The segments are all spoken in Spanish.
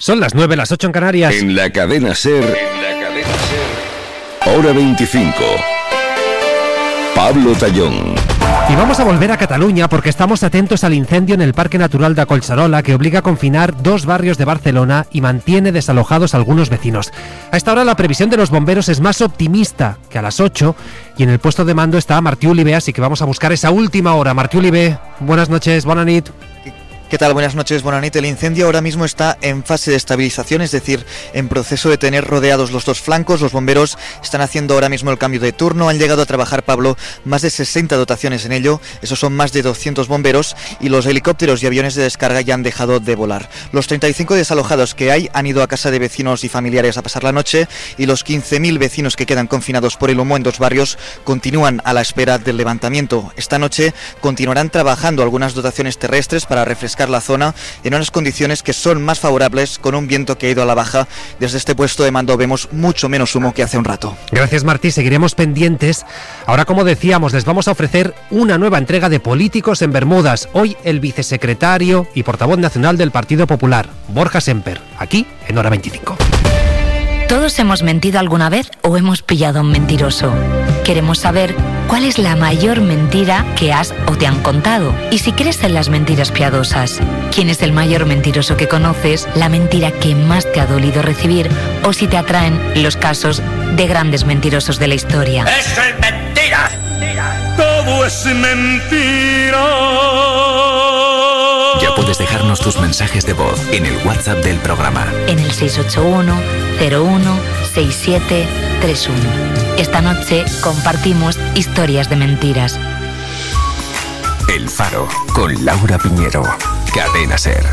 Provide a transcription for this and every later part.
Son las 9, las 8 en Canarias. En la cadena SER, Hora 25. Pablo Tallón. Y vamos a volver a Cataluña porque estamos atentos al incendio en el Parque Natural de Collserola, que obliga a confinar 2 barrios de Barcelona y mantiene desalojados a algunos vecinos. A esta hora la previsión de los bomberos es más optimista que a las 8 y en el puesto de mando está Martí Olivé, así que vamos a buscar esa última hora. Martí Olivé, buenas noches, bona nit. ¿Qué tal? Buenas noches, Bonanit. El incendio ahora mismo está en fase de estabilización, es decir, en proceso de tener rodeados los 2 flancos. Los bomberos están haciendo ahora mismo el cambio de turno. Han llegado a trabajar, Pablo, más de 60 dotaciones en ello. Esos son más de 200 bomberos y los helicópteros y aviones de descarga ya han dejado de volar. Los 35 desalojados que hay han ido a casa de vecinos y familiares a pasar la noche y los 15.000 vecinos que quedan confinados por el humo en 2 barrios continúan a la espera del levantamiento. Esta noche continuarán trabajando algunas dotaciones terrestres para refrescar la zona en unas condiciones que son más favorables, con un viento que ha ido a la baja. Desde este puesto de mando vemos mucho menos humo que hace un rato. Gracias, Martí, seguiremos pendientes. Ahora, como decíamos, les vamos a ofrecer una nueva entrega de Políticos en Bermudas. Hoy el vicesecretario y portavoz nacional del Partido Popular, Borja Semper, aquí en Hora 25. Todos hemos mentido alguna vez o hemos pillado a un mentiroso. Queremos saber cuál es la mayor mentira que has o te han contado. Y si crees en las mentiras piadosas, ¿quién es el mayor mentiroso que conoces? La mentira que más te ha dolido recibir, o si te atraen los casos de grandes mentirosos de la historia. ¡Eso es mentira! ¡Todo es mentira! Ya puedes dejarnos tus mensajes de voz en el WhatsApp del programa. En el 681-01-6731. Esta noche compartimos historias de mentiras. El Faro, con Laura Piñero. Cadena SER.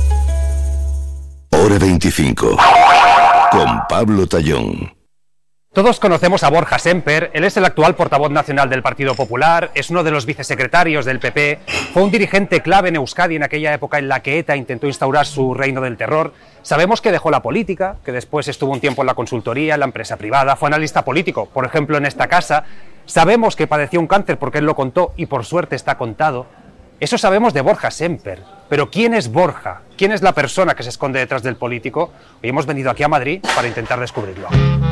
Hora 25. Con Pablo Tallón. Todos conocemos a Borja Semper. Él es el actual portavoz nacional del Partido Popular, es uno de los vicesecretarios del PP, fue un dirigente clave en Euskadi en aquella época en la que ETA intentó instaurar su reino del terror. Sabemos que dejó la política, que después estuvo un tiempo en la consultoría, en la empresa privada, fue analista político, por ejemplo en esta casa. Sabemos que padeció un cáncer porque él lo contó y por suerte está contado. Eso sabemos de Borja Semper. Pero ¿quién es Borja? ¿Quién es la persona que se esconde detrás del político? Hoy hemos venido aquí a Madrid para intentar descubrirlo.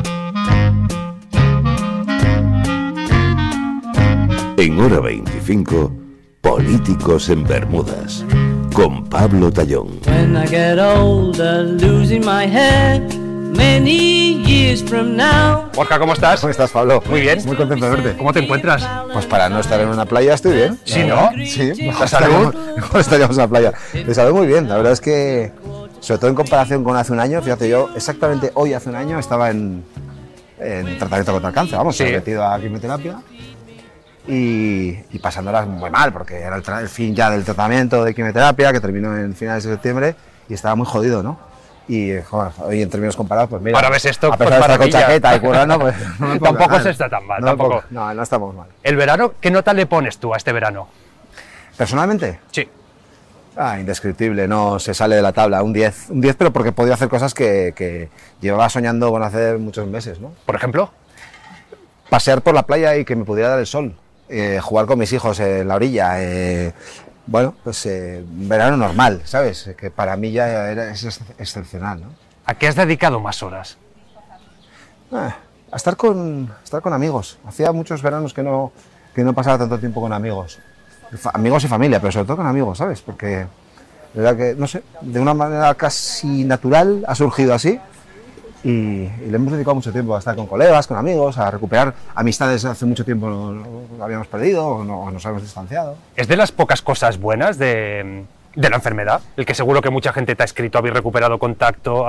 En Hora 25, Políticos en Bermudas, con Pablo Tallón. When I get older, losing my head, many years from now. Borja, ¿cómo estás? ¿Cómo estás, Pablo? Muy bien. Muy contento de verte. ¿Cómo te encuentras? Pues para no estar en una playa estoy bien. ¿Sí, no? Sí. ¿La salud? Mejor estaríamos en la playa. De salud muy bien. La verdad es que, sobre todo en comparación con hace un año, fíjate, yo exactamente hoy hace un año estaba en tratamiento contra el cáncer. Vamos, sí. Metido a quimioterapia. Y pasándolas muy mal, porque era el fin ya del tratamiento de quimioterapia, que terminó en finales de septiembre, y estaba muy jodido, ¿no? Y, joder, hoy en términos comparados, pues mira, ahora ves esto, a pesar de estar con chaqueta y currando, pues no tampoco se está tan mal, tampoco. No estamos mal. ¿El verano, qué nota le pones tú a este verano? ¿Personalmente? Sí. Indescriptible, no se sale de la tabla, un 10, pero porque podía hacer cosas que llevaba soñando con hacer muchos meses, ¿no? ¿Por ejemplo? Pasear por la playa y que me pudiera dar el sol. Jugar con mis hijos en la orilla, bueno, pues un verano normal, ¿sabes? Que para mí ya es excepcional, ¿no? ¿A qué has dedicado más horas? A estar con amigos. Hacía muchos veranos que no pasaba tanto tiempo con amigos. Amigos y familia, pero sobre todo con amigos, ¿sabes? Porque, de verdad que, no sé, de una manera casi natural ha surgido así. Y le hemos dedicado mucho tiempo a estar con colegas, con amigos, a recuperar amistades que hace mucho tiempo no habíamos perdido o nos habíamos distanciado. ¿Es de las pocas cosas buenas de la enfermedad? El que seguro que mucha gente te ha escrito, habéis recuperado contacto.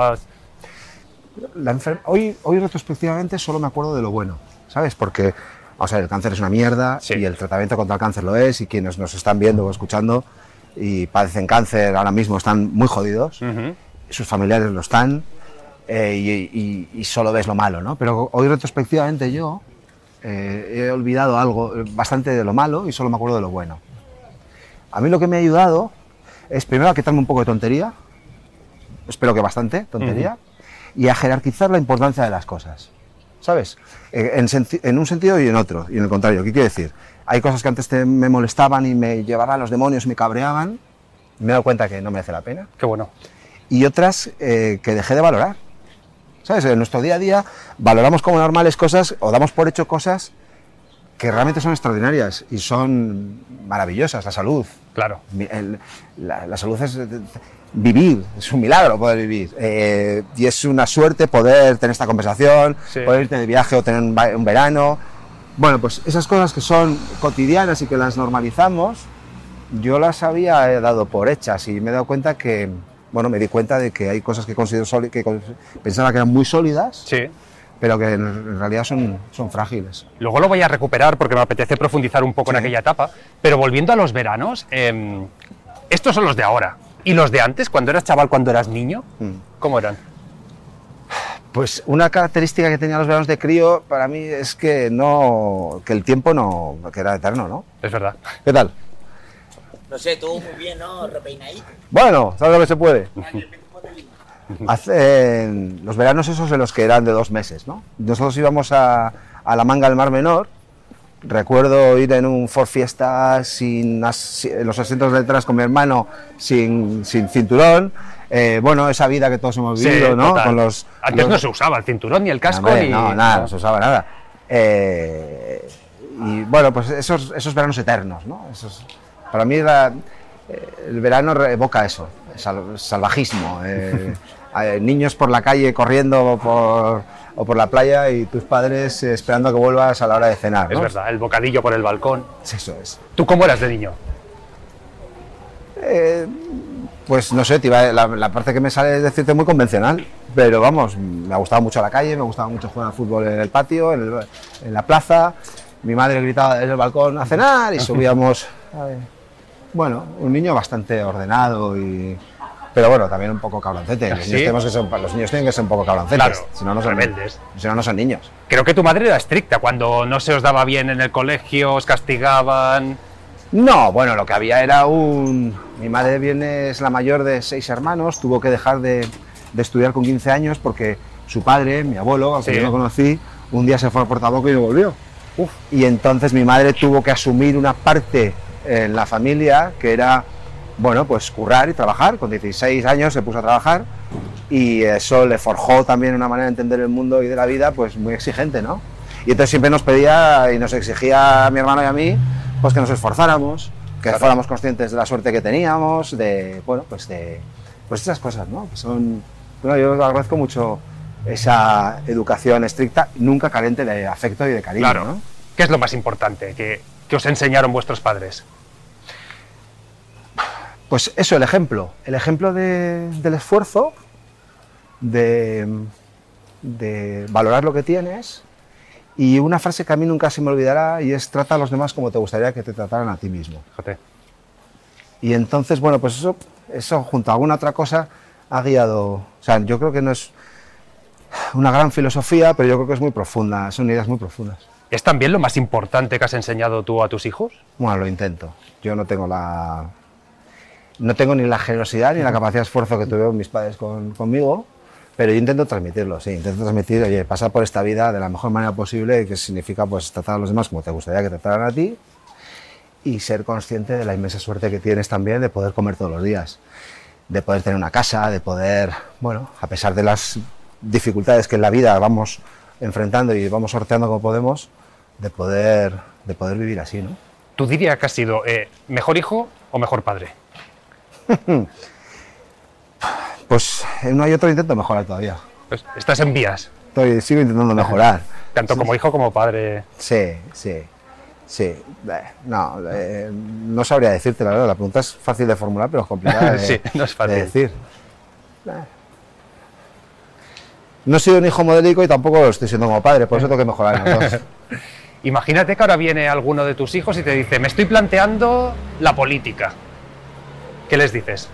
Hoy retrospectivamente solo me acuerdo de lo bueno, ¿sabes? Porque, o sea, el cáncer es una mierda, sí, y el tratamiento contra el cáncer lo es, y quienes nos están viendo o escuchando y padecen cáncer ahora mismo están muy jodidos, sus familiares lo están. Y solo ves lo malo, ¿no? Pero hoy retrospectivamente yo he olvidado algo bastante de lo malo y solo me acuerdo de lo bueno. A mí lo que me ha ayudado es primero a quitarme un poco de tontería, espero que bastante tontería, y a jerarquizar la importancia de las cosas, ¿sabes? En un sentido y en otro, y en el contrario. ¿Qué quiero decir? Hay cosas que antes me molestaban y me llevaban a los demonios y me cabreaban, me he dado cuenta que no merece la pena. Qué bueno. y otras que dejé de valorar. ¿Sabes? En nuestro día a día valoramos como normales cosas o damos por hecho cosas que realmente son extraordinarias y son maravillosas. La salud. Claro. La salud es vivir, es un milagro poder vivir. Y es una suerte poder tener esta conversación, Sí. poder irte de viaje o tener un verano. Bueno, pues esas cosas que son cotidianas y que las normalizamos, yo las había dado por hechas y me he dado cuenta que, bueno, me di cuenta de que hay cosas que considero pensaba que eran muy sólidas, Sí. pero que en realidad son frágiles. Luego lo voy a recuperar porque me apetece profundizar un poco en aquella etapa, pero volviendo a los veranos, estos son los de ahora. ¿Y los de antes, cuando eras chaval, cuando eras niño? ¿Cómo eran? Pues una característica que tenían los veranos de crío para mí es que el tiempo que era eterno, ¿no? Es verdad. ¿Qué tal? No sé, tú muy bien, ¿no? Repeinadito. Bueno, ¿sabes lo que se puede? Hacen los veranos esos de los que eran de 2 meses, ¿no? Nosotros íbamos a la Manga del Mar Menor. Recuerdo ir en un Ford Fiesta en los asientos de detrás con mi hermano sin cinturón. Bueno, esa vida que todos hemos vivido, Sí, ¿no? total. Con Antes no se usaba el cinturón ni el casco Hombre, ni... no, nada, no se usaba nada. Y bueno, pues esos veranos eternos, ¿no? Para mí el verano evoca eso, salvajismo. Niños por la calle corriendo o por la playa y tus padres esperando a que vuelvas a la hora de cenar, ¿no? Es verdad, el bocadillo por el balcón. Eso es. ¿Tú cómo eras de niño? Pues no sé, la parte que me sale es decirte muy convencional, pero vamos, me gustaba mucho la calle, me gustaba mucho jugar al fútbol en el patio, en la plaza. Mi madre gritaba desde el balcón a cenar y subíamos. Bueno, un niño bastante ordenado pero bueno, también un poco cabroncete. Los, ¿Sí? Los niños tienen que ser un poco cabroncetes, Claro, si no, no son rebeldes. Si no, no son niños. Creo que tu madre era estricta. Cuando no se os daba bien en el colegio, os castigaban... No, bueno, lo que había era Mi madre es la mayor de 6 hermanos, tuvo que dejar de estudiar con 15 años porque su padre, mi abuelo, al que Sí. yo no conocí, un día se fue a Portaboco y no volvió. Y entonces mi madre tuvo que asumir una parte en la familia que era, bueno, pues currar y trabajar. Con 16 años se puso a trabajar y eso le forjó también una manera de entender el mundo y de la vida pues muy exigente, ¿no? Y entonces siempre nos pedía y nos exigía a mi hermano y a mí pues que nos esforzáramos, que fuéramos conscientes de la suerte que teníamos, pues esas cosas, ¿no? Que son, bueno, yo agradezco mucho esa educación estricta, nunca carente de afecto y de cariño, Claro. ¿no? ¿Qué es lo más importante que os enseñaron vuestros padres? Pues eso, el ejemplo del esfuerzo, de valorar lo que tienes, y una frase que a mí nunca se me olvidará y es: trata a los demás como te gustaría que te trataran a ti mismo. Fíjate. Y entonces, bueno, pues eso junto a alguna otra cosa ha guiado, o sea, yo creo que no es una gran filosofía, pero yo creo que es muy profunda, son ideas muy profundas. ¿Es también lo más importante que has enseñado tú a tus hijos? Bueno, lo intento. Yo no tengo ni la generosidad ni la capacidad de esfuerzo que tuvieron mis padres conmigo, pero yo intento transmitirlo, sí, intento transmitir, oye, pasar por esta vida de la mejor manera posible, que significa pues tratar a los demás como te gustaría que te trataran a ti, y ser consciente de la inmensa suerte que tienes también de poder comer todos los días, de poder tener una casa, de poder, bueno, a pesar de las dificultades que en la vida vamos enfrentando y vamos sorteando como podemos, de poder vivir así, ¿no? ¿Tú dirías que has sido mejor hijo o mejor padre? Pues en uno y otro intento mejorar todavía. Pues estás en vías. Sigo intentando mejorar. Tanto como hijo como padre. Sí. No sabría decirte, la verdad. La pregunta es fácil de formular, pero es complicada Sí, no es fácil. de decir. No he sido un hijo modélico y tampoco lo estoy siendo como padre, por eso tengo que mejorar en los dos. Imagínate que ahora viene alguno de tus hijos y te dice: me estoy planteando la política. ¿Qué les dices?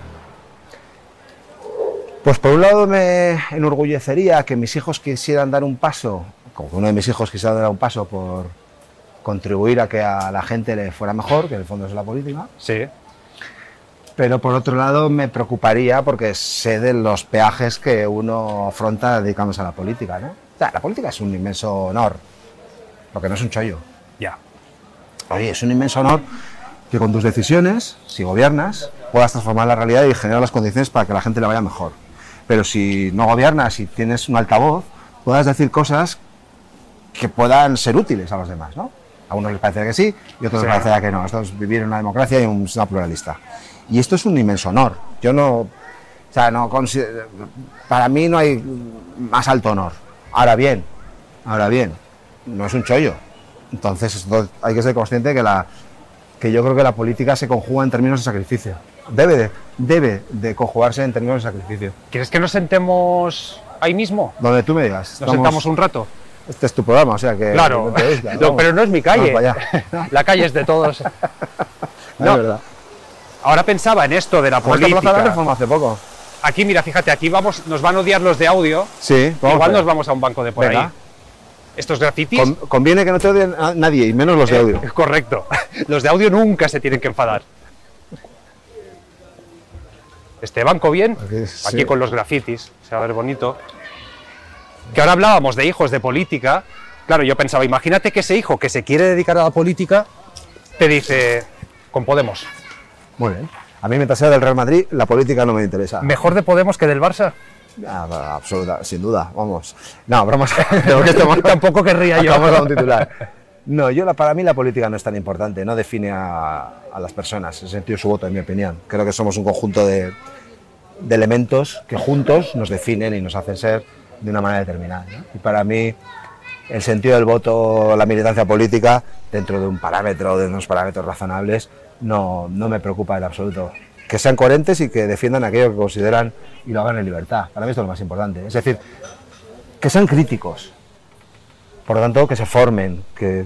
Pues por un lado me enorgullecería que mis hijos quisieran dar un paso, como que uno de mis hijos quisiera dar un paso por contribuir a que a la gente le fuera mejor, que en el fondo es la política. Sí. Pero por otro lado me preocuparía porque sé de los peajes que uno afronta dedicándose a la política, ¿no? O sea, la política es un inmenso honor, lo que no es un chollo. Ya. Oye, es un inmenso honor que con tus decisiones, si gobiernas, puedas transformar la realidad y generar las condiciones para que a la gente le vaya mejor. pero si no gobiernas y tienes un altavoz, puedas decir cosas que puedan ser útiles a los demás, ¿no? A unos les parece que sí y a otros les parecerá que no. Esto es vivir en una democracia y en una pluralista. Y esto es un inmenso honor. Yo no... O sea, para mí no hay más alto honor. Ahora bien, no es un chollo. Entonces hay que ser consciente que yo creo que la política se conjuga en términos de sacrificio. Debe de conjugarse en términos de sacrificio. ¿Quieres que nos sentemos ahí mismo? Donde tú me digas. ¿Nos sentamos un rato? Este es tu programa, o sea que... Claro, pero no es mi calle. La calle es de todos. No, es verdad. Ahora pensaba en esto de la política. Esta plaza la reforma hace poco. Aquí, mira, fíjate, aquí nos van a odiar los de audio. Sí, igual nos vamos a un banco de por ahí. Estos grafitis... Conviene que no te odien a nadie, y menos los de audio. Correcto. Los de audio nunca se tienen que enfadar. Este banco bien, aquí con los grafitis, se va a ver bonito. Que ahora hablábamos de hijos de política. Claro, yo pensaba, imagínate que ese hijo que se quiere dedicar a la política te dice, con Podemos. Muy bien. A mí, mientras sea del Real Madrid, la política no me interesa. ¿Mejor de Podemos que del Barça? Absoluta, sin duda, vamos. No, bromas. Tampoco querría yo. Vamos a un titular. No, para mí la política no es tan importante, no define a las personas, en el sentido de su voto, en mi opinión. Creo que somos un conjunto de elementos que juntos nos definen y nos hacen ser de una manera determinada, ¿no? Y para mí, el sentido del voto, la militancia política, dentro de un parámetro, de unos parámetros razonables, no me preocupa en absoluto. Que sean coherentes y que defiendan aquello que consideran y lo hagan en libertad. Para mí esto es lo más importante. Es decir, que sean críticos. Por lo tanto, que se formen,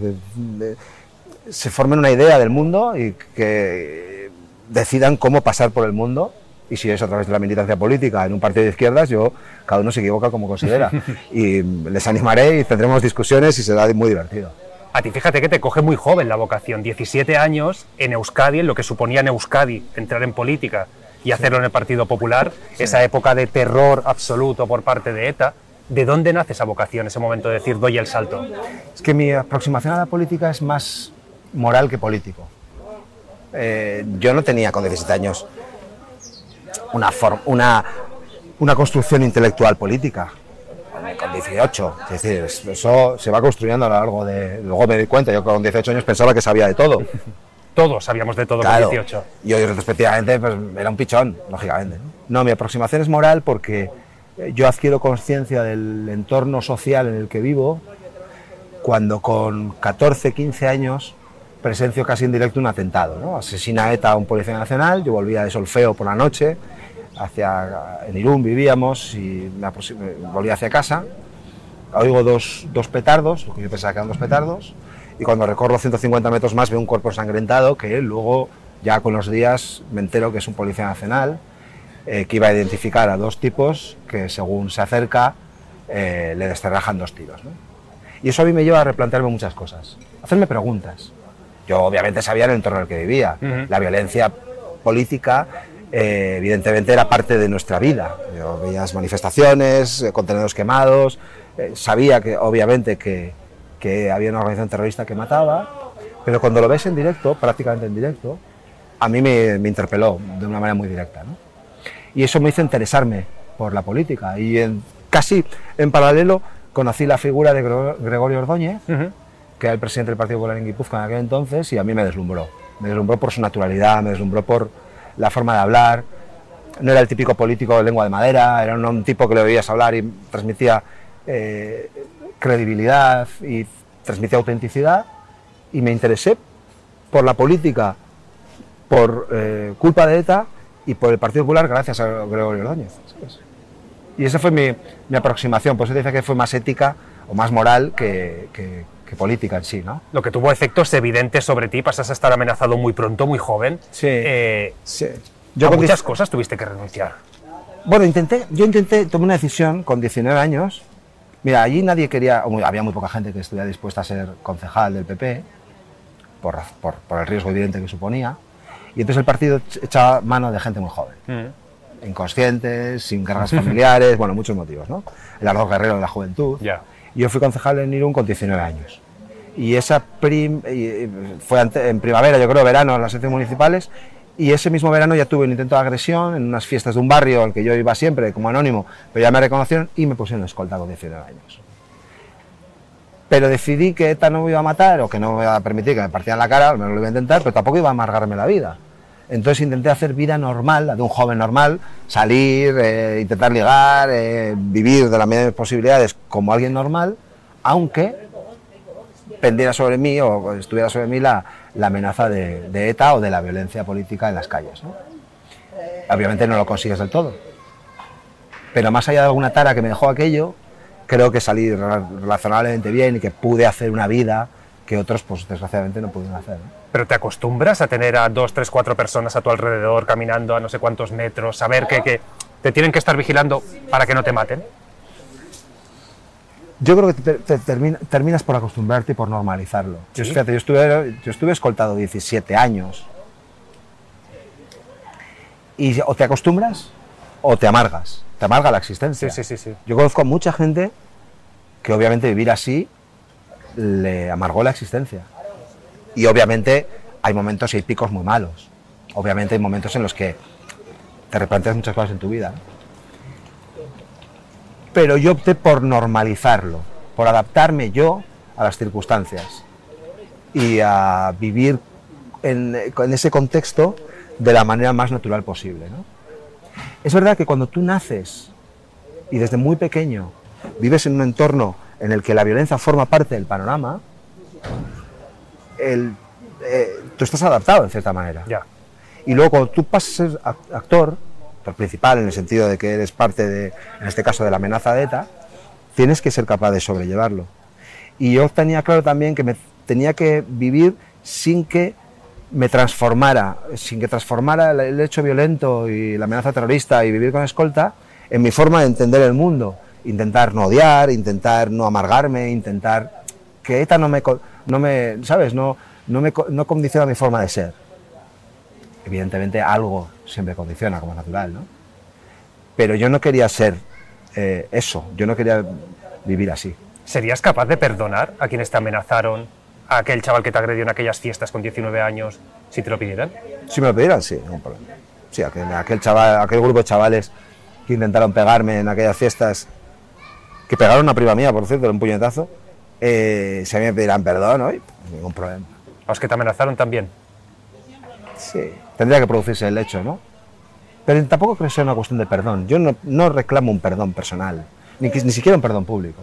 una idea del mundo y que decidan cómo pasar por el mundo. Y si es a través de la militancia política en un partido de izquierdas, cada uno se equivoca como considera. Y les animaré y tendremos discusiones y será muy divertido. A ti fíjate que te coge muy joven la vocación, 17 años en Euskadi, en lo que suponía en Euskadi entrar en política y hacerlo en el Partido Popular, esa época de terror absoluto por parte de ETA. ¿De dónde nace esa vocación, ese momento de decir doy el salto? Es que mi aproximación a la política es más moral que político. Yo no tenía con 17 años una construcción intelectual política. Con 18, es decir, eso se va construyendo a lo largo de... Luego me di cuenta, yo con 18 años pensaba que sabía de todo. Todos sabíamos de todo, claro, con 18. Y hoy, respectivamente, pues era un pichón, lógicamente. No, mi aproximación es moral porque yo adquiero conciencia del entorno social en el que vivo cuando con 14, 15 años presencio casi en directo un atentado, ¿no? Asesina ETA a un policía nacional, yo volvía de solfeo por la noche, en Irún vivíamos y volví hacia casa, oigo dos petardos, lo que yo pensaba que eran 2 petardos, y cuando recorro 150 metros más veo un cuerpo ensangrentado que luego, ya con los días, me entero que es un policía nacional, que iba a identificar a 2 tipos que según se acerca le desterrajan 2 tiros, ¿no? Y eso a mí me lleva a replantearme muchas cosas, a hacerme preguntas. Yo obviamente sabía el entorno en el que vivía, la violencia política evidentemente era parte de nuestra vida. Yo veía las manifestaciones, contenedores quemados, sabía que obviamente que había una organización terrorista que mataba, pero cuando lo ves en directo, prácticamente en directo, a mí me interpeló de una manera muy directa, ¿no? Y eso me hizo interesarme por la política y casi en paralelo conocí la figura de Gregorio Ordóñez, que era el presidente del Partido Popular en Guipúzcoa en aquel entonces, y a mí me deslumbró por su naturalidad, me deslumbró por la forma de hablar. No era el típico político de lengua de madera, era un tipo que le oías hablar y transmitía credibilidad y transmitía autenticidad, y me interesé por la política por culpa de ETA y por el Partido Popular gracias a Gregorio Ordóñez, ¿sabes? Y esa fue mi aproximación, por eso te dice que fue más ética o más moral que política en sí, ¿no? Lo que tuvo efectos evidentes sobre ti, pasas a estar amenazado muy pronto, muy joven. Sí. Sí. Yo con muchas cosas tuviste que renunciar. Bueno, tomé una decisión con 19 años. Mira, allí nadie quería, había muy poca gente que estuviera dispuesta a ser concejal del PP, por el riesgo evidente que suponía, y entonces el partido echaba mano de gente muy joven. Inconscientes, sin cargas familiares, bueno, muchos motivos, ¿no? El ardor guerrero de la juventud. Yeah. Yo fui concejal en Irún con 19 años. Y esa fue en primavera, yo creo, verano, en las elecciones municipales, Y ese mismo verano ya tuve un intento de agresión en unas fiestas de un barrio al que yo iba siempre como anónimo, pero ya me reconocieron y me pusieron escolta con 19 años. Pero decidí que ETA no me iba a matar o que no me iba a permitir que me partieran la cara, al menos lo iba a intentar, pero tampoco iba a amargarme la vida. Entonces intenté hacer vida normal, la de un joven normal, salir, intentar ligar, vivir de la medida de mis posibilidades como alguien normal, aunque pendiera sobre mí o estuviera sobre mí la amenaza de ETA o de la violencia política en las calles, ¿no? Obviamente no lo consigues del todo, pero más allá de alguna tara que me dejó aquello, creo que salí razonablemente bien y que pude hacer una vida que otros, pues desgraciadamente, no pudieron hacer, ¿no? ¿Pero te acostumbras a tener a 2, 3, 4 personas a tu alrededor caminando a no sé cuántos metros, saber que te tienen que estar vigilando para que no te maten? Yo creo que terminas por acostumbrarte y por normalizarlo. ¿Sí? Fíjate, yo estuve escoltado 17 años y o te acostumbras o te amargas. Te amarga la existencia. Sí. Yo conozco a mucha gente que obviamente vivir así le amargó la existencia. Y obviamente hay momentos y hay picos muy malos. Obviamente hay momentos en los que te replanteas muchas cosas en tu vida, ¿no? Pero yo opté por normalizarlo, por adaptarme yo a las circunstancias y a vivir en ese contexto de la manera más natural posible, ¿no? Es verdad que cuando tú naces y desde muy pequeño vives en un entorno en el que la violencia forma parte del panorama, tú estás adaptado en cierta manera. Ya. Y luego cuando tú pasas a ser actor principal, en el sentido de que eres parte de, en este caso, de la amenaza de ETA, tienes que ser capaz de sobrellevarlo. Y yo tenía claro también que me tenía que vivir sin que me transformara, sin que transformara el hecho violento y la amenaza terrorista y vivir con escolta en mi forma de entender el mundo. Intentar no odiar, intentar no amargarme, intentar que ETA no me condiciona mi forma de ser. Evidentemente algo siempre condiciona, como es natural, ¿no? Pero yo no quería ser eso, yo no quería vivir así. ¿Serías capaz de perdonar a quienes te amenazaron, a aquel chaval que te agredió en aquellas fiestas con 19 años, si te lo pidieran? Si me lo pidieran, sí, ningún problema. Sí, aquel grupo de chavales que intentaron pegarme en aquellas fiestas, que pegaron a una prima mía, por cierto, en un puñetazo, si a mí me pedirán perdón hoy, ningún problema. ¿A los que te amenazaron también? Sí, tendría que producirse el hecho, ¿no? Pero tampoco creo que sea una cuestión de perdón. Yo no reclamo un perdón personal, ni siquiera un perdón público.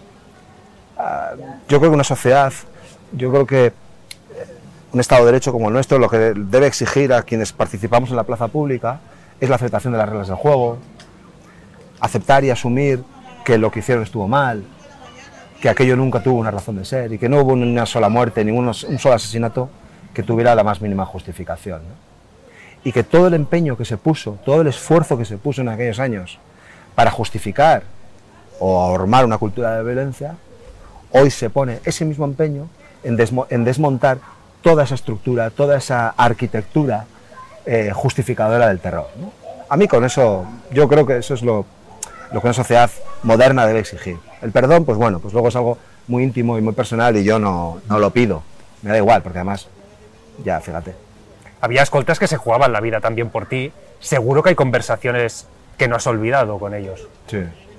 Yo creo que una sociedad, yo creo que un Estado de Derecho como el nuestro, lo que debe exigir a quienes participamos en la plaza pública es la aceptación de las reglas del juego, aceptar y asumir que lo que hicieron estuvo mal, que aquello nunca tuvo una razón de ser y que no hubo ni una sola muerte, un solo asesinato que tuviera la más mínima justificación, ¿no? Y que todo el empeño que se puso, todo el esfuerzo que se puso en aquellos años para justificar o ahormar una cultura de violencia, hoy se pone ese mismo empeño en desmontar toda esa estructura, toda esa arquitectura justificadora del terror, ¿no? A mí con eso, yo creo que eso es lo que una sociedad moderna debe exigir. El perdón, pues bueno, pues luego es algo muy íntimo y muy personal y yo no lo pido, me da igual, porque además, ya, fíjate. Había escoltas que se jugaban la vida también por ti, seguro que hay conversaciones que no has olvidado con ellos. Sí.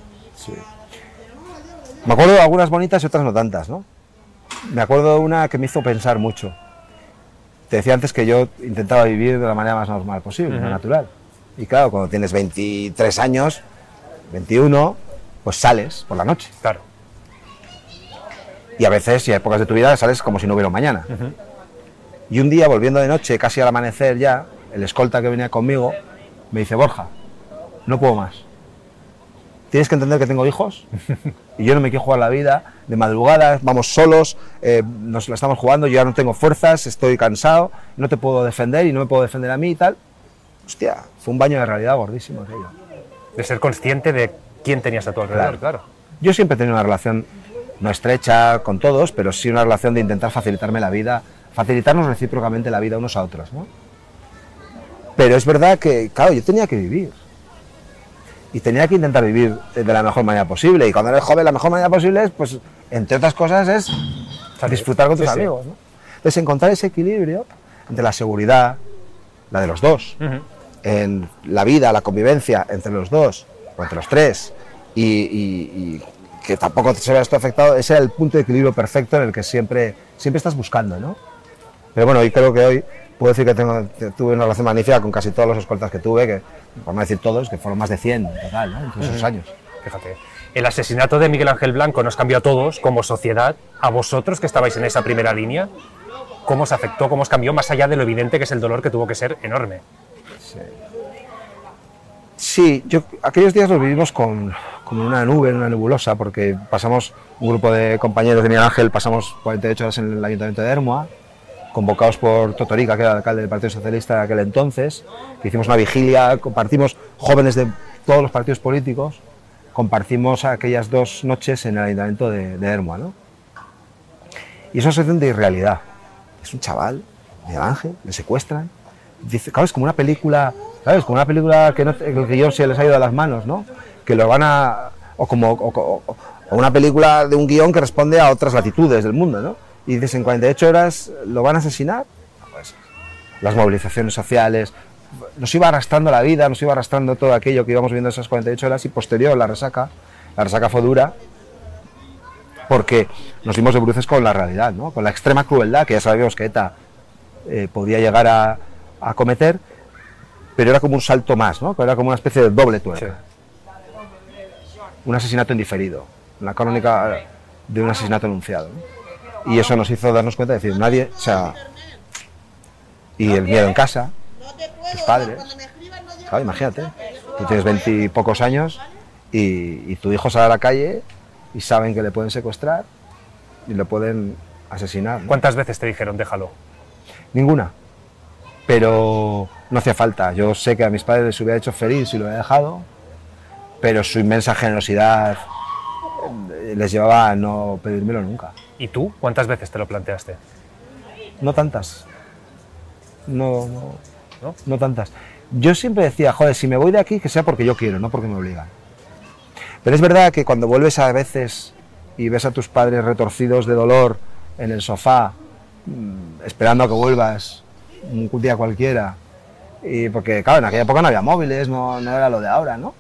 Me acuerdo de algunas bonitas y otras no tantas, ¿no? Me acuerdo de una que me hizo pensar mucho. Te decía antes que yo intentaba vivir de la manera más normal posible, más natural. Y claro, cuando tienes 23 años, 21, pues sales por la noche. Claro. Y a veces, y hay épocas de tu vida, sales como si no hubiera un mañana. Y un día, volviendo de noche, casi al amanecer ya, el escolta que venía conmigo me dice: Borja, no puedo más. Tienes que entender que tengo hijos y yo no me quiero jugar la vida de madrugada, vamos solos, nos la estamos jugando, yo ya no tengo fuerzas, estoy cansado, no te puedo defender y no me puedo defender a mí y tal. Hostia, fue un baño de realidad gordísimo aquello. De ser consciente de quién tenías a tu alrededor, claro. Yo siempre he tenido una relación no estrecha con todos, pero sí una relación de intentar facilitarme la vida, facilitarnos recíprocamente la vida unos a otros, ¿no? Pero es verdad que, claro, yo tenía que vivir. Y tenía que intentar vivir de la mejor manera posible. Y cuando eres joven, la mejor manera posible es, pues, entre otras cosas, es disfrutar con tus amigos, ¿no? Entonces, encontrar ese equilibrio entre la seguridad, la de los dos. En la vida, la convivencia entre los dos, o entre los tres, y que tampoco se vea esto afectado, ese es el punto de equilibrio perfecto en el que siempre estás buscando, ¿no? Pero bueno, y creo que hoy puedo decir que tuve una relación magnífica con casi todos los escoltas que tuve, que por no decir todos, que fueron más de 100 en total, ¿no? En esos años. Fíjate, el asesinato de Miguel Ángel Blanco nos cambió a todos como sociedad. A vosotros que estabais en esa primera línea, ¿cómo os afectó, cómo os cambió, más allá de lo evidente que es el dolor que tuvo que ser enorme? Sí, aquellos días los vivimos como una nube, en una nebulosa, porque pasamos, un grupo de compañeros de Miguel Ángel, pasamos 48 horas en el Ayuntamiento de Ermua, convocados por Totorica, que era el alcalde del Partido Socialista de aquel entonces, que hicimos una vigilia, compartimos, jóvenes de todos los partidos políticos, compartimos aquellas 2 noches en el Ayuntamiento de Ermua, ¿no? Y es una sensación de irrealidad. Es un chaval, Miguel Ángel, le secuestran, dice, claro, es como una película, ¿sabes? Como una película que el guión se les ha ido de las manos, ¿no? Que lo van a... O una película de un guión que responde a otras latitudes del mundo, ¿no? Y dices, en 48 horas lo van a asesinar. Pues, las movilizaciones sociales, nos iba arrastrando la vida, nos iba arrastrando todo aquello que íbamos viendo esas 48 horas, y posterior la resaca fue dura, porque nos dimos de bruces con la realidad, ¿no? Con la extrema crueldad que ya sabíamos que ETA podía llegar a cometer, pero era como un salto más, ¿no? Era como una especie de doble tuerca. Sí. Un asesinato indiferido, una crónica de un asesinato anunciado, ¿no? Y eso nos hizo darnos cuenta de decir, nadie, o sea, y el miedo en casa, tus padres, claro, imagínate, tú tienes 20 y pocos años y tu hijo sale a la calle y saben que le pueden secuestrar y le pueden asesinar, ¿no? ¿Cuántas veces te dijeron déjalo? Ninguna, pero no hacía falta. Yo sé que a mis padres les hubiera hecho feliz si lo hubiera dejado, pero su inmensa generosidad les llevaba a no pedírmelo nunca. ¿Y tú? ¿Cuántas veces te lo planteaste? No tantas. No tantas. Yo siempre decía, joder, si me voy de aquí, que sea porque yo quiero, no porque me obligan. Pero es verdad que cuando vuelves a veces y ves a tus padres retorcidos de dolor en el sofá, esperando a que vuelvas un día cualquiera, y porque claro, en aquella época no había móviles, no era lo de ahora, ¿no?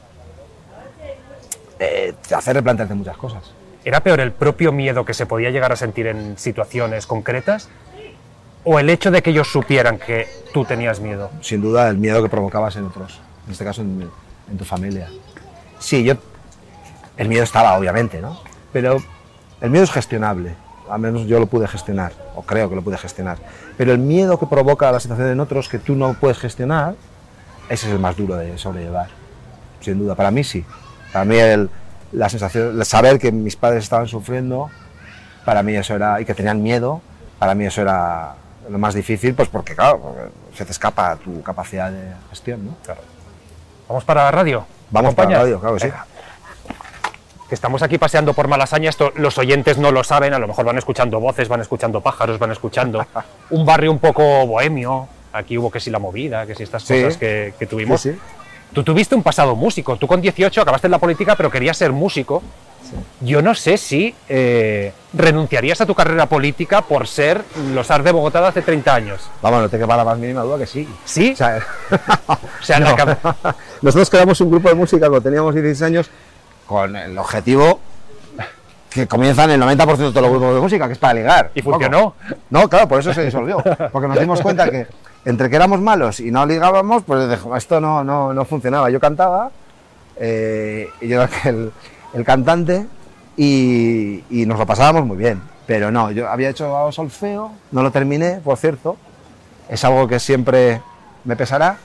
Te hace replantearte muchas cosas. ¿Era peor el propio miedo que se podía llegar a sentir en situaciones concretas o el hecho de que ellos supieran que tú tenías miedo? Sin duda el miedo que provocabas en otros, en este caso en tu familia. Sí, el miedo estaba, obviamente, ¿no? Pero el miedo es gestionable, al menos yo lo pude gestionar, o creo que lo pude gestionar. Pero el miedo que provoca la situación en otros que tú no puedes gestionar, ese es el más duro de sobrellevar, sin duda. Para mí sí. Para mí la sensación, el saber que mis padres estaban sufriendo, para mí eso era, y que tenían miedo, para mí eso era lo más difícil, pues porque claro, se te escapa tu capacidad de gestión, ¿no? Claro. ¿Vamos para la radio? Vamos para la radio, claro que sí. Que estamos aquí paseando por Malasaña, esto los oyentes no lo saben, a lo mejor van escuchando voces, van escuchando pájaros, van escuchando un barrio un poco bohemio, aquí hubo que si la movida, que si estas cosas que tuvimos. Sí. Tú tuviste un pasado músico, tú con 18 acabaste en la política pero querías ser músico. Sí. Yo no sé si renunciarías a tu carrera política por ser los Ars de Bogotá de hace 30 años. Vamos, no te quepa la más mínima duda que sí. ¿Sí? O sea, no. Nosotros creamos un grupo de música cuando teníamos 16 años con el objetivo que comienzan el 90% de todos los grupos de música, que es para ligar. ¿Y funcionó? No, claro, por eso se disolvió. Porque nos dimos cuenta que entre que éramos malos y no ligábamos, pues esto no funcionaba. Yo cantaba, y yo era el cantante, y nos lo pasábamos muy bien. Pero no, yo había hecho solfeo, no lo terminé, por cierto. Es algo que siempre me pesará.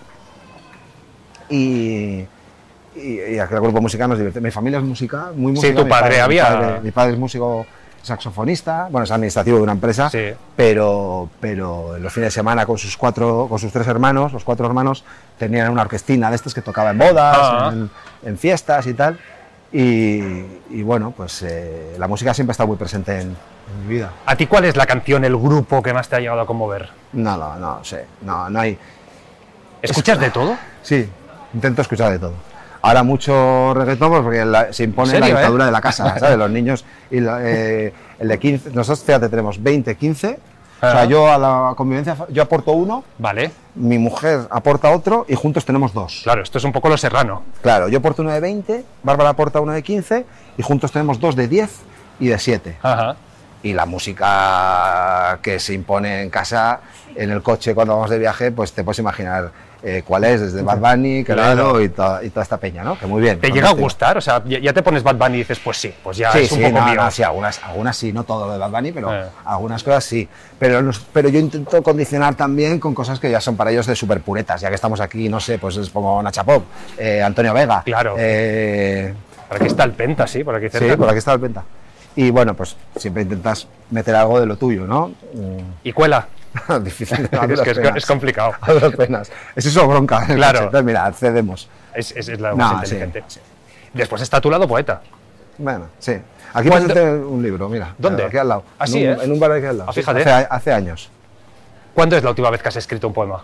Y aquel grupo musical nos divierte. Mi familia es música, muy música. Sí, tu padre mi padre es músico saxofonista, bueno, es administrativo de una empresa, sí. pero en los fines de semana con sus 3 hermanos, los 4 hermanos, tenían una orquestina de estas que tocaba en bodas, en fiestas y tal. Y bueno, pues la música siempre ha estado muy presente en mi vida. ¿A ti cuál es la canción, el grupo que más te ha llegado a conmover? No sé, no hay... ¿Escuchas de todo? Sí, intento escuchar de todo. Ahora mucho reggaetón porque se impone la dictadura de la casa, ¿sabes? Los niños, y el de 15, nosotros fíjate, tenemos 20, 15, O sea, yo a la convivencia, yo aporto uno, Vale. mi mujer aporta otro y juntos tenemos 2. Claro, esto es un poco Lo Serrano. Claro, yo aporto uno de 20, Bárbara aporta uno de 15 y juntos tenemos 2 de 10 y de 7. Ajá. Y la música que se impone en casa, en el coche cuando vamos de viaje, pues te puedes imaginar cuál es, desde Bad Bunny, Quevedo Claro. y toda esta peña, ¿no? Que muy bien. ¿Te llega a gustar? O sea, ya te pones Bad Bunny y dices, pues sí, pues ya Sí, es un sí, poco mío. sí, algunas sí, no todo lo de Bad Bunny, pero algunas cosas sí. Pero yo intento condicionar también con cosas que ya son para ellos de súper puretas, ya que estamos aquí, no sé, pues es como Nacha Pop, Antonio Vega. Claro. Por aquí está el Penta, sí, por aquí cerca. Sí, por aquí está el Penta. Y bueno, pues siempre intentas meter algo de lo tuyo, ¿no? Y cuela. Difícil. Es que es complicado. A duras penas. Es eso bronca. Claro. Entonces, mira, cedemos. Es la más inteligente. Sí. Después está tu lado poeta. Bueno, sí. Aquí ¿Cuándo? presenté un libro, mira. ¿Dónde? Aquí al lado. Ah, sí, en un bar aquí al lado. Ah, fíjate. Hace años. ¿Cuándo es la última vez que has escrito un poema?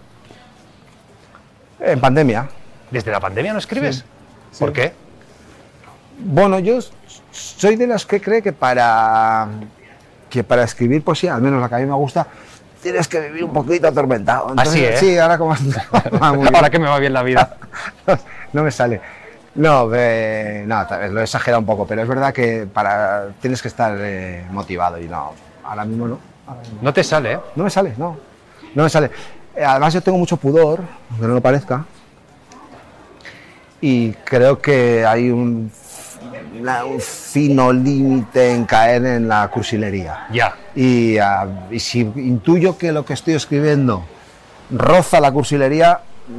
En pandemia. ¿Desde la pandemia no escribes? Sí. ¿Por qué? Bueno, yo soy de los que cree que para escribir poesía, al menos la que a mí me gusta, tienes que vivir un poquito atormentado. Entonces, Así, ¿eh? Sí, ahora como... Ahora que me va bien la vida. No me sale. No, tal vez lo he exagerado un poco, pero es verdad que tienes que estar motivado y no, ahora mismo no. No te sale, ¿eh? No me sale, no me sale. Además yo tengo mucho pudor, aunque no lo parezca, y creo que hay un fino límite en caer en la cursilería. Ya. Y si intuyo que lo que estoy escribiendo roza la cursilería,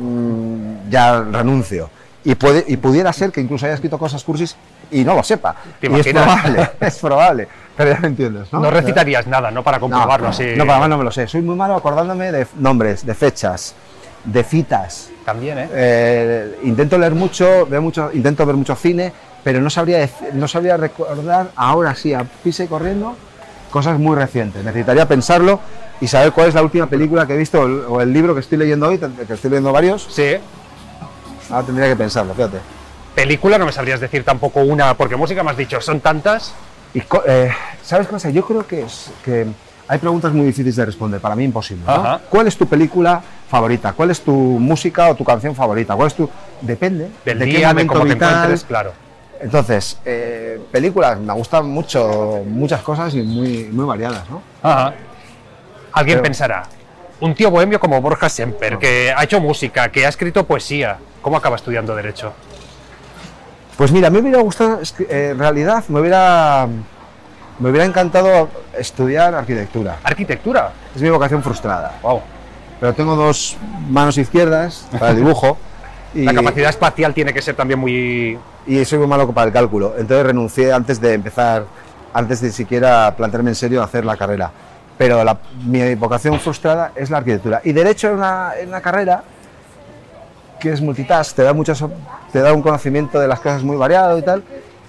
ya renuncio. Y pudiera ser que incluso haya escrito cosas cursis y no lo sepa. ¿Te y es imaginas? es probable, pero ya me entiendes, ¿no? No recitarías nada, ¿no? Para comprobarlo así. No, para más no me lo sé. Soy muy malo acordándome de nombres, de fechas, de citas. También, ¿eh? Intento leer mucho, intento ver mucho cine, pero no sabría recordar ahora sí, a prisa y corriendo, cosas muy recientes. Necesitaría pensarlo y saber cuál es la última película que he visto o el libro que estoy leyendo hoy, que estoy leyendo varios. Sí. Ahora tendría que pensarlo, fíjate. Película no me sabrías decir tampoco una, porque música me has dicho, son tantas. Y, ¿sabes qué pasa? Yo creo que hay preguntas muy difíciles de responder, para mí imposible, ¿no? Ajá. ¿Cuál es tu película favorita? ¿Cuál es tu música o tu canción favorita? ¿Cuál es tu...? Depende Del de día, qué momento de cómo te vital. encuentres, claro. Entonces, películas, me gustan mucho, muchas cosas y muy variadas, ¿no? Ajá. Alguien Pero- pensará, un tío bohemio como Borja Semper, que ha hecho música, que ha escrito poesía, ¿cómo acaba estudiando Derecho? Pues mira, me hubiera gustado, en realidad, me hubiera encantado estudiar arquitectura. ¿Arquitectura? Es mi vocación frustrada. Wow. Pero tengo 2 manos izquierdas para el dibujo. Y, La capacidad espacial tiene que ser también muy... y soy muy malo para el cálculo. Entonces renuncié antes de siquiera plantearme en serio hacer la carrera. Pero mi vocación frustrada es la arquitectura. Y Derecho es una carrera que es multitask, te da un conocimiento de las cosas muy variado y tal.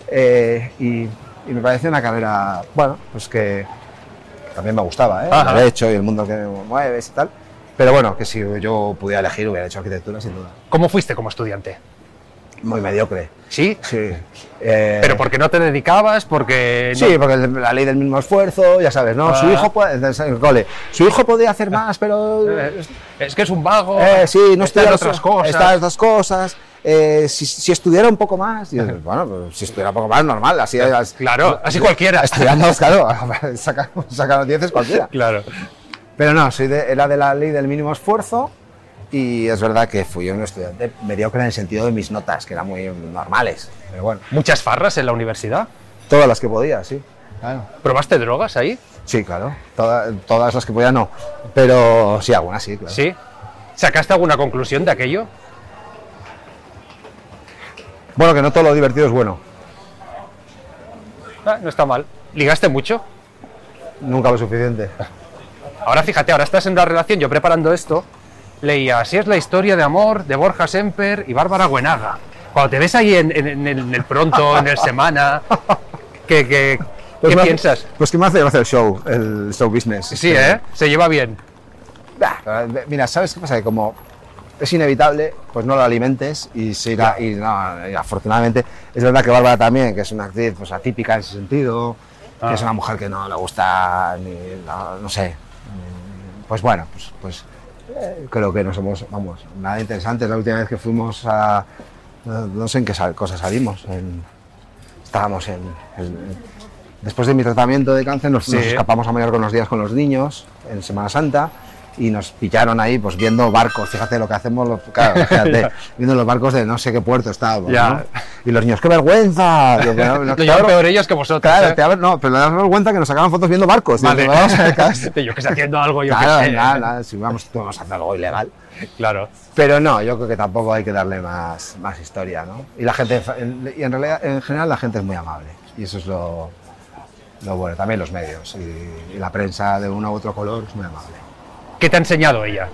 Y me parece una carrera, bueno, pues que también me gustaba, ¿eh? Ajá. El Derecho y el mundo que mueves y tal. Pero bueno, que si yo pudiera elegir hubiera hecho arquitectura sin duda. ¿Cómo fuiste como estudiante? Muy mediocre. ¿Sí? Sí. ¿Pero por qué no te dedicabas? Porque... no- Sí, porque la ley del mismo esfuerzo, ya sabes, ¿no? Ah. Su hijo puede, en el cole, su hijo podía hacer más, pero Es que es un vago. sí, no está en estudia otras cosas. Está en otras cosas. Si estudiara un poco más, y dices, bueno, pues, si estudiara un poco más, normal, así Claro, así cualquiera. Estudiando, claro, saca 10 cualquiera. Claro. Pero no, era de la ley del mínimo esfuerzo. Y es verdad que fui un estudiante mediocre en el sentido de mis notas, que eran muy normales. Pero bueno, ¿Muchas farras en la universidad? todas las que podía, sí. Claro. ¿Probaste drogas ahí? Sí, claro. Todas las que podía no. Pero sí, algunas sí, claro. ¿Sí? ¿Sacaste alguna conclusión de aquello? Bueno, que no todo lo divertido es bueno. Ah, no está mal. ¿Ligaste mucho? Nunca lo suficiente. Ahora fíjate, ahora estás en una relación, yo preparando esto, leía, así es la historia de amor de Borja Semper y Bárbara Güenaga. Cuando te ves ahí en el Pronto, en el Semana, ¿qué piensas? Pues que me hace gracia el show business. Sí, ¿eh? Se lleva bien. Mira, ¿sabes qué pasa? Que como es inevitable, pues no lo alimentes y se irá. Y afortunadamente, es verdad que Bárbara también, que es una actriz pues, atípica en ese sentido, que es una mujer que no le gusta, no sé, pues bueno, creo que no somos, vamos, nada interesante. La última vez que fuimos a, no sé en qué cosa salimos, estábamos después de mi tratamiento de cáncer nos escapamos a Mallorca unos días con los niños en Semana Santa y nos pillaron ahí pues viendo barcos. Fíjate lo que hacemos, claro, fíjate, viendo los barcos de no sé qué puerto estábamos, ¿no? Y los niños, ¡qué vergüenza! Lo llevan peor ellos que vosotros. Claro, no, pero le das vergüenza que nos sacaban fotos viendo barcos. Vale. Yo que estoy haciendo algo, claro, que sé. Nada, si vamos a hacer algo ilegal. Claro. Pero no, yo creo que tampoco hay que darle más historia, ¿no? Y la gente, y en realidad, en general, la gente es muy amable. Y eso es lo bueno. También los medios y la prensa de uno u otro color es muy amable. ¿Qué te ha enseñado ella?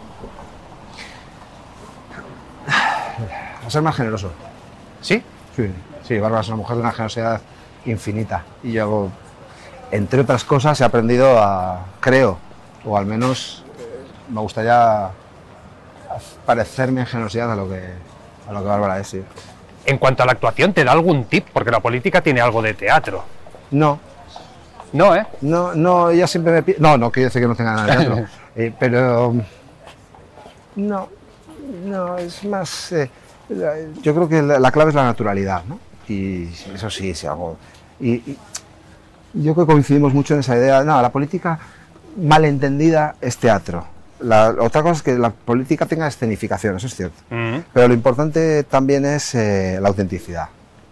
A ser más generoso. ¿Sí? Sí, Bárbara es una mujer de una generosidad infinita. Y yo, entre otras cosas, he aprendido creo, o al menos me gustaría parecerme en generosidad a lo que Bárbara es, sí. En cuanto a la actuación, ¿te da algún tip? Porque la política tiene algo de teatro. No. No, ¿eh? No, ella siempre me pide... No quiere decir que no tenga nada de teatro. Pero... No, es más... yo creo que la clave es la naturalidad, ¿no? Y eso sí hago... Y yo creo que coincidimos mucho en esa idea. No, la política malentendida es teatro. Otra cosa es que la política tenga escenificación, eso es cierto. Pero lo importante también es la autenticidad.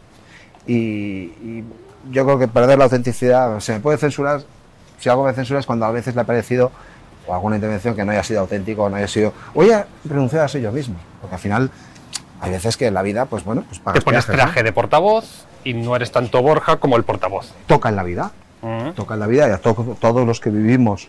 Y yo creo que perder la autenticidad, se me puede censurar, si algo me censura es cuando a veces le ha parecido, o alguna intervención que no haya sido auténtico, no haya sido... Voy a renunciar a ser yo mismo, porque al final hay veces que en la vida, pues bueno, pues pagas te pones peajes, traje, ¿no? de portavoz y no eres tanto Borja como el portavoz. Toca en la vida, y a todos los que vivimos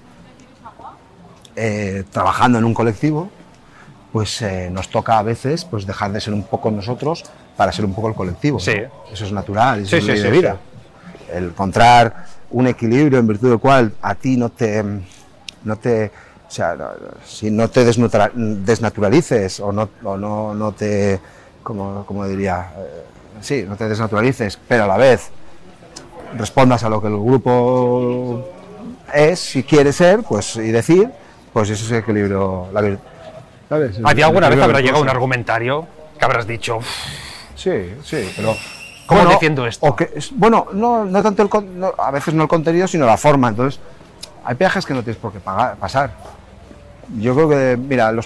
trabajando en un colectivo, pues nos toca a veces pues dejar de ser un poco nosotros para ser un poco el colectivo. Sí. ¿No? Eso es natural, eso es ley de vida. El encontrar un equilibrio en virtud del cual a ti no te desnaturalices o no te, como diría, no te desnaturalices, pero a la vez respondas a lo que el grupo es, si quiere ser, pues y decir, pues eso es el equilibrio. ¿Sabes? ¿A ti alguna vez habrá llegado un argumentario que habrás dicho? Sí, pero... ¿Cómo defiendo esto? No tanto a veces no el contenido, sino la forma. Entonces, hay peajes que no tienes por qué pasar. Yo creo que, mira, los